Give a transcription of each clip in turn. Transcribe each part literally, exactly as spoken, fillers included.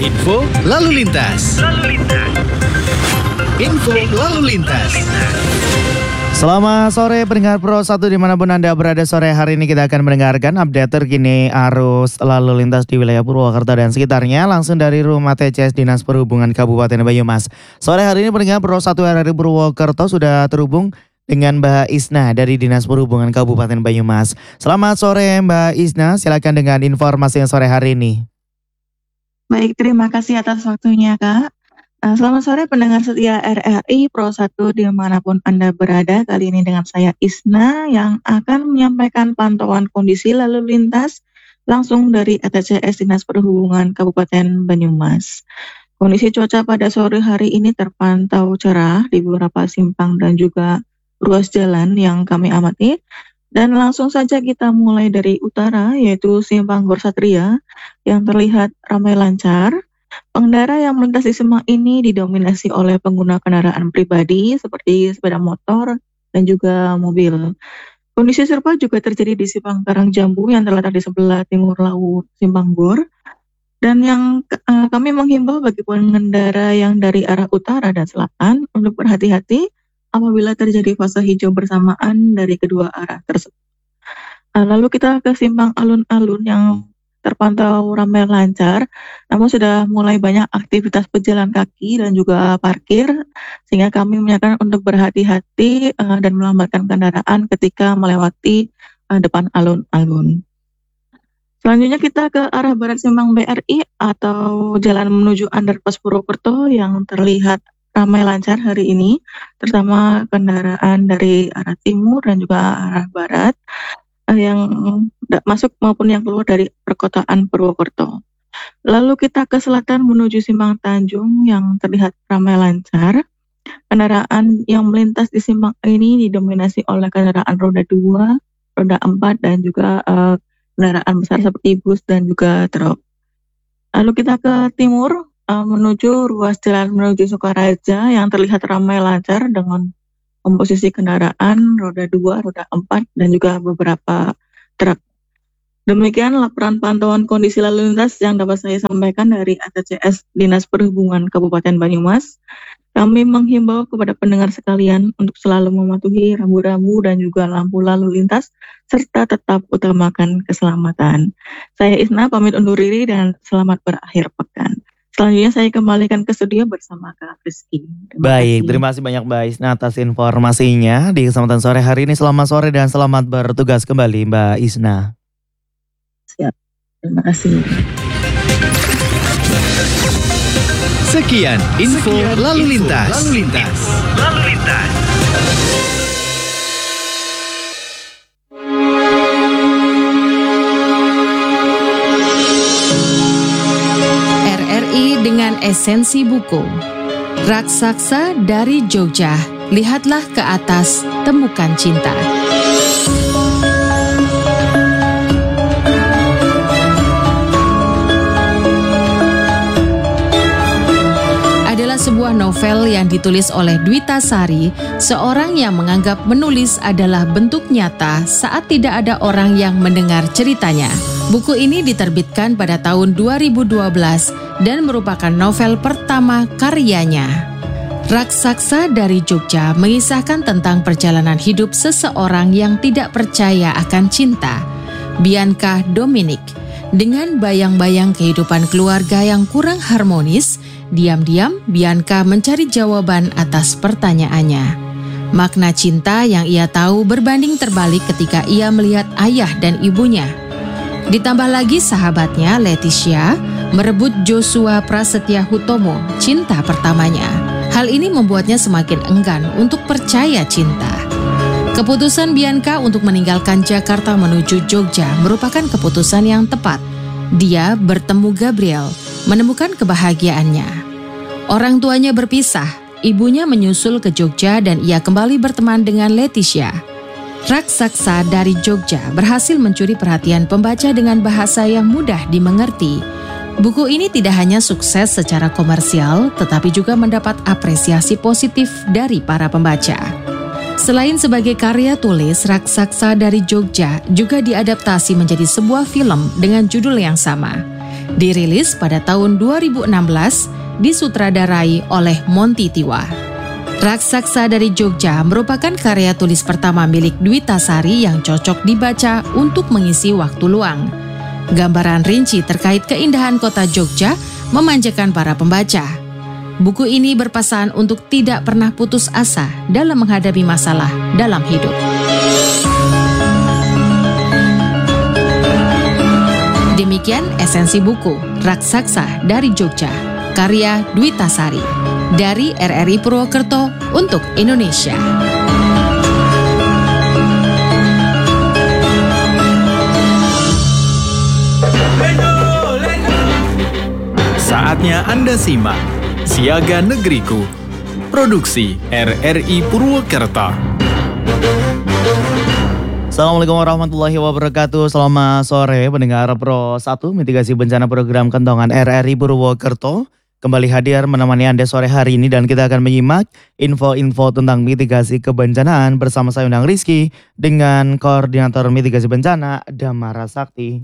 Info lalu lintas. Lalu lintas. Info lalu lintas. Selamat sore pendengar Pro satu dimanapun Anda berada. Sore hari ini kita akan mendengarkan update terkini arus lalu lintas di wilayah Purwokerto dan sekitarnya langsung dari Rumah T C S Dinas Perhubungan Kabupaten Banyumas. Sore hari ini pendengar Pro satu R R I Purwokerto sudah terhubung dengan Mbak Isna dari Dinas Perhubungan Kabupaten Banyumas. Selamat sore Mbak Isna, silakan dengan informasi yang sore hari ini. Baik, terima kasih atas waktunya Kak. Nah, selamat sore pendengar setia R R I Pro satu dimanapun Anda berada. Kali ini dengan saya Isna yang akan menyampaikan pantauan kondisi lalu lintas langsung dari A T C S Dinas Perhubungan Kabupaten Banyumas. Kondisi cuaca pada sore hari ini terpantau cerah di beberapa simpang dan juga ruas jalan yang kami amati. Dan langsung saja kita mulai dari utara yaitu simpang Gor Satria yang terlihat ramai lancar. Pengendara yang melintas di simpang ini didominasi oleh pengguna kendaraan pribadi seperti sepeda motor dan juga mobil. Kondisi serupa juga terjadi di simpang Karangjambu yang terletak di sebelah timur laut simpang Gor. Dan yang uh, kami menghimbau bagi pengendara yang dari arah utara dan selatan untuk berhati-hati apabila terjadi fase hijau bersamaan dari kedua arah tersebut. Uh, lalu kita ke simpang alun-alun yang terpantau ramai lancar, namun sudah mulai banyak aktivitas pejalan kaki dan juga parkir, sehingga kami menyarankan untuk berhati-hati uh, dan melambatkan kendaraan ketika melewati uh, depan alun-alun. Selanjutnya kita ke arah barat simpang B R I atau jalan menuju Underpass Purwokerto yang terlihat ramai lancar hari ini, terutama kendaraan dari arah timur dan juga arah barat yang masuk maupun yang keluar dari perkotaan Purwokerto. Lalu kita ke selatan menuju simpang Tanjung yang terlihat ramai lancar. Kendaraan yang melintas di simpang ini didominasi oleh kendaraan roda dua, roda empat dan juga uh, kendaraan besar seperti bus dan juga truk. Lalu kita ke timur uh, menuju ruas jalan menuju Sukaraja yang terlihat ramai lancar dengan komposisi kendaraan roda dua, roda empat, dan juga beberapa truk. Demikian laporan pantauan kondisi lalu lintas yang dapat saya sampaikan dari A T C S Dinas Perhubungan Kabupaten Banyumas. Kami menghimbau kepada pendengar sekalian untuk selalu mematuhi rambu-rambu dan juga lampu lalu lintas, serta tetap utamakan keselamatan. Saya Isna, pamit undur diri dan selamat berakhir pekan. Selanjutnya saya kembalikan ke studio bersama Kak Rizky. Terima Baik, kasih. Terima kasih banyak Mbak Isna atas informasinya di kesempatan sore hari ini. Selamat sore dan selamat bertugas kembali Mbak Isna. Siap, terima kasih. Sekian info Sekian lalu lintas. Info, lalu lintas. Info, lalu lintas. Dengan esensi buku. Raksasa dari Jogja, lihatlah ke atas, temukan cinta. Adalah sebuah novel yang ditulis oleh Dwita Sari, seorang yang menganggap menulis adalah bentuk nyata saat tidak ada orang yang mendengar ceritanya. Buku ini diterbitkan pada tahun dua ribu dua belas dan merupakan novel pertama karyanya. Raksasa dari Jogja mengisahkan tentang perjalanan hidup seseorang yang tidak percaya akan cinta, Bianca Dominic. Dengan bayang-bayang kehidupan keluarga yang kurang harmonis, diam-diam Bianca mencari jawaban atas pertanyaannya. Makna cinta yang ia tahu berbanding terbalik ketika ia melihat ayah dan ibunya. Ditambah lagi sahabatnya Leticia merebut Joshua Prasetya Hutomo, cinta pertamanya. Hal ini membuatnya semakin enggan untuk percaya cinta. Keputusan Bianca untuk meninggalkan Jakarta menuju Jogja merupakan keputusan yang tepat. Dia bertemu Gabriel, menemukan kebahagiaannya. Orang tuanya berpisah, ibunya menyusul ke Jogja dan ia kembali berteman dengan Leticia. Raksasa dari Jogja berhasil mencuri perhatian pembaca dengan bahasa yang mudah dimengerti. Buku ini tidak hanya sukses secara komersial, tetapi juga mendapat apresiasi positif dari para pembaca. Selain sebagai karya tulis, Raksasa dari Jogja juga diadaptasi menjadi sebuah film dengan judul yang sama. Dirilis pada tahun dua ribu enam belas, disutradarai oleh Monty Tiwa. Raksasa dari Jogja merupakan karya tulis pertama milik Dwi Tasari yang cocok dibaca untuk mengisi waktu luang. Gambaran rinci terkait keindahan kota Jogja memanjakan para pembaca. Buku ini berpesan untuk tidak pernah putus asa dalam menghadapi masalah dalam hidup. Demikian esensi buku Raksasa dari Jogja, karya Dwi Tasari, dari R R I Purwokerto untuk Indonesia. Saatnya Anda simak Siaga Negeriku, produksi R R I Purwokerto. Assalamualaikum warahmatullahi wabarakatuh. Selamat sore pendengar Pro satu Mitigasi Bencana Program Kentongan R R I Purwokerto. Kembali hadir menemani Anda sore hari ini dan kita akan menyimak info-info tentang mitigasi kebencanaan bersama saya Undang Rizky dengan Koordinator Mitigasi Bencana Damara Sakti.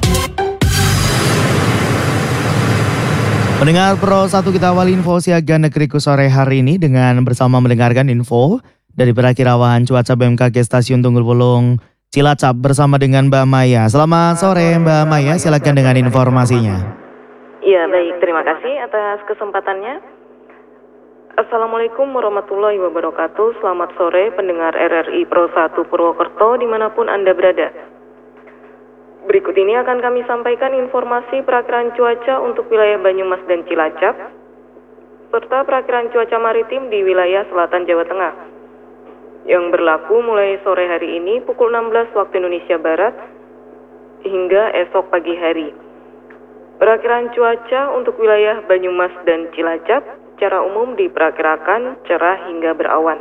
Pendengar Pro satu, kita awali info Siaga Negeriku sore hari ini dengan bersama mendengarkan info dari perakirawan cuaca B M K G Stasiun Tunggul Wulung Cilacap bersama dengan Mbak Maya. Selamat sore Mbak Maya, silakan dengan informasinya. Ya baik, terima kasih atas kesempatannya. Assalamualaikum warahmatullahi wabarakatuh. Selamat sore pendengar R R I Pro satu Purwokerto dimanapun Anda berada. Berikut ini akan kami sampaikan informasi perakiraan cuaca untuk wilayah Banyumas dan Cilacap, serta perakiraan cuaca maritim di wilayah selatan Jawa Tengah, yang berlaku mulai sore hari ini pukul enam belas waktu Indonesia Barat hingga esok pagi hari. Perakiraan cuaca untuk wilayah Banyumas dan Cilacap secara umum diperkirakan cerah hingga berawan.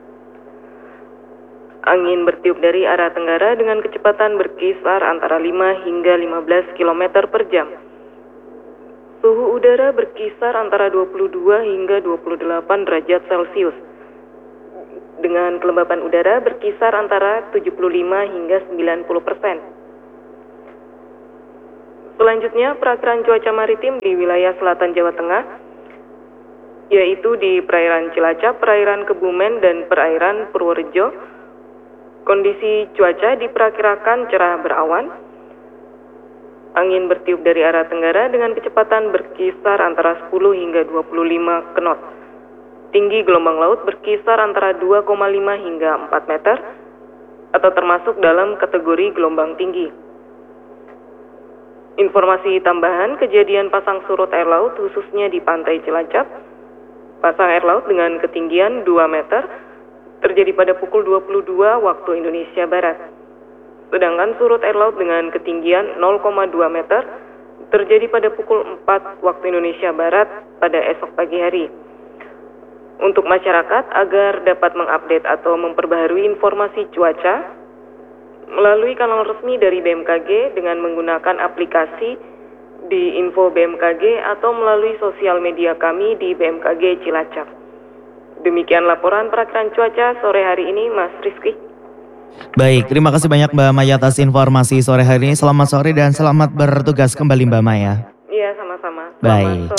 Angin bertiup dari arah tenggara dengan kecepatan berkisar antara lima hingga lima belas kilometer per jam. Suhu udara berkisar antara dua puluh dua hingga dua puluh delapan derajat Celcius. Dengan kelembapan udara berkisar antara tujuh puluh lima hingga sembilan puluh persen. Selanjutnya, perakiraan cuaca maritim di wilayah selatan Jawa Tengah, yaitu di perairan Cilacap, perairan Kebumen, dan perairan Purworejo. Kondisi cuaca diperkirakan cerah berawan. Angin bertiup dari arah tenggara dengan kecepatan berkisar antara sepuluh hingga dua puluh lima knot. Tinggi gelombang laut berkisar antara dua koma lima hingga empat meter, atau termasuk dalam kategori gelombang tinggi. Informasi tambahan, kejadian pasang surut air laut khususnya di pantai Cilacap. Pasang air laut dengan ketinggian dua meter terjadi pada pukul dua puluh dua waktu Indonesia Barat. Sedangkan surut air laut dengan ketinggian nol koma dua meter terjadi pada pukul empat waktu Indonesia Barat pada esok pagi hari. Untuk masyarakat agar dapat mengupdate atau memperbaharui informasi cuaca melalui kanal resmi dari B M K G dengan menggunakan aplikasi di Info B M K G atau melalui sosial media kami di B M K G Cilacap. Demikian laporan perakiraan cuaca sore hari ini, Mas Rizky. Baik, terima kasih banyak Mbak Maya atas informasi sore hari ini. Selamat sore dan selamat bertugas kembali Mbak Maya. Iya, sama-sama. Baik.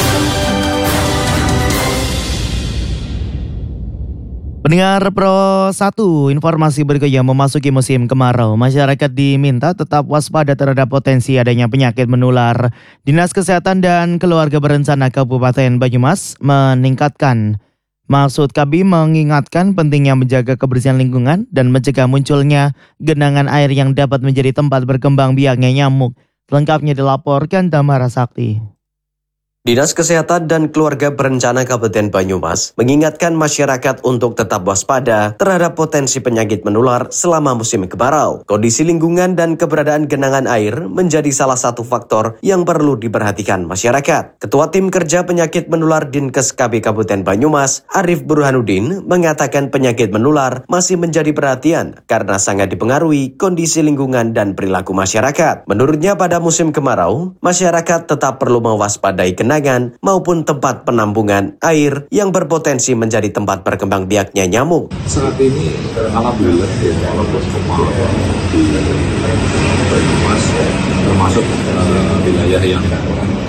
Pendengar Pro satu, informasi berikutnya memasuki musim kemarau. Masyarakat diminta tetap waspada terhadap potensi adanya penyakit menular. Dinas Kesehatan dan Keluarga Berencana Kabupaten Banyumas meningkatkan. Maksud K B mengingatkan pentingnya menjaga kebersihan lingkungan dan mencegah munculnya genangan air yang dapat menjadi tempat berkembang biaknya nyamuk. Lengkapnya dilaporkan Damara Sakti. Dinas Kesehatan dan Keluarga Berencana Kabupaten Banyumas mengingatkan masyarakat untuk tetap waspada terhadap potensi penyakit menular selama musim kemarau. Kondisi lingkungan dan keberadaan genangan air menjadi salah satu faktor yang perlu diperhatikan masyarakat. Ketua Tim Kerja Penyakit Menular Dinkes K B Kabupaten Banyumas, Arif Burhanuddin, mengatakan penyakit menular masih menjadi perhatian karena sangat dipengaruhi kondisi lingkungan dan perilaku masyarakat. Menurutnya pada musim kemarau, masyarakat tetap perlu mewaspadai genangan maupun tempat penampungan air yang berpotensi menjadi tempat berkembang biaknya nyamuk. Saat ini alhamdulillah ya, walaupun kemarau di Banyumas termasuk uh, wilayah yang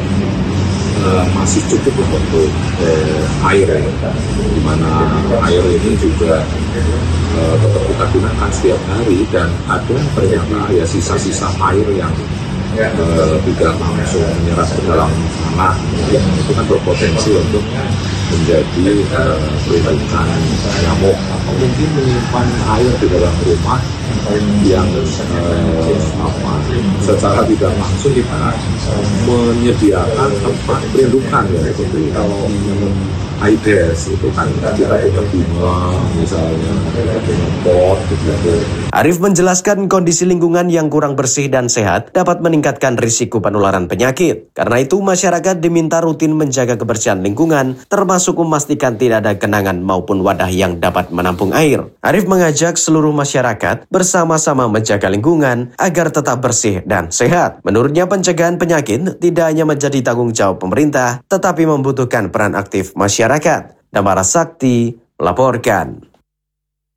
uh, masih cukup untuk uh, air ya, di mana air ini juga uh, tetap kita gunakan setiap hari, dan ada ternyata ya sisa-sisa air yang uh, tidak langsung menyerap ke dalam tanah, yang itu kan berpotensi untuk menjadi uh, perindukan nyamuk, atau mungkin menyimpan air di dalam rumah yang uh, apa, secara tidak langsung kita menyediakan tempat perindukan ya, seperti kalau AIDS itu kan kita punya bunga misalnya, kita punya pot gitu. Arif menjelaskan kondisi lingkungan yang kurang bersih dan sehat dapat meningkatkan risiko penularan penyakit. Karena itu masyarakat diminta rutin menjaga kebersihan lingkungan, termasuk memastikan tidak ada genangan maupun wadah yang dapat menampung air. Arif mengajak seluruh masyarakat bersama-sama menjaga lingkungan agar tetap bersih dan sehat. Menurutnya pencegahan penyakit tidak hanya menjadi tanggung jawab pemerintah, tetapi membutuhkan peran aktif masyarakat. Damara Sakti melaporkan.